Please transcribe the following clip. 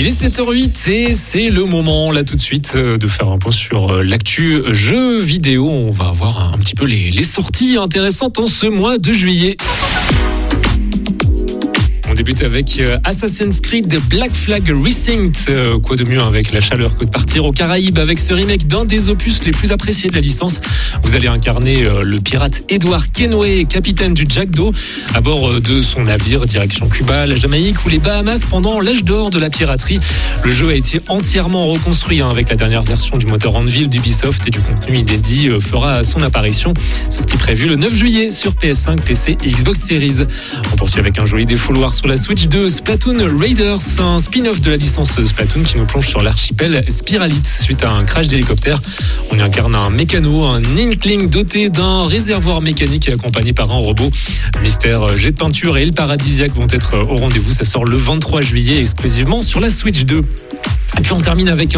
Il est 7h08 et c'est le moment là tout de suite de faire un point sur l'actu jeux vidéo. On va voir un petit peu les sorties intéressantes en ce mois de juillet. On débute avec Assassin's Creed Black Flag Resynced. Quoi de mieux avec la chaleur que de partir aux Caraïbes avec ce remake d'un des opus les plus appréciés de la licence. Vous allez incarner le pirate Edward Kenway, capitaine du Jack Doe, à bord de son navire direction Cuba, la Jamaïque ou les Bahamas pendant l'âge d'or de la piraterie. Le jeu a été entièrement reconstruit avec la dernière version du moteur Anvil d'Ubisoft et du contenu inédit fera son apparition. Sortie prévue le 9 juillet sur PS5, PC et Xbox Series. On poursuit avec un joli défouloir sur la Switch de Splatoon Raiders, un spin-off de la licence Splatoon qui nous plonge sur l'archipel Spiralite. Suite à un crash d'hélicoptère, on y incarne un mécano, un Inkling doté d'un réservoir mécanique et accompagné par un robot. Mystère, jet de peinture et île paradisiaque vont être au rendez-vous. Ça sort le 23 juillet exclusivement sur la Switch 2. Et puis on termine avec